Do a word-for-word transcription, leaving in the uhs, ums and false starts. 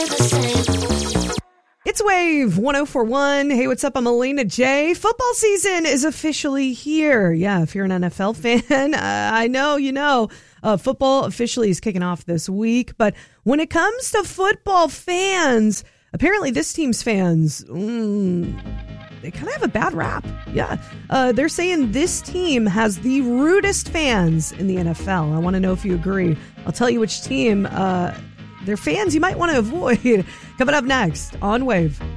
It's Wave one oh four point one. Hey, what's up? I'm Alina J. Football season is officially here. Yeah, if you're an N F L fan, uh, I know you know. Uh, football officially is kicking off this week. But when it comes to football fans, apparently this team's fans, mm, they kind of have a bad rap. Yeah, uh, they're saying this team has the rudest fans in the N F L. I want to know if you agree. I'll tell you which team uh, their fans you might want to avoid. Coming up next on Wave.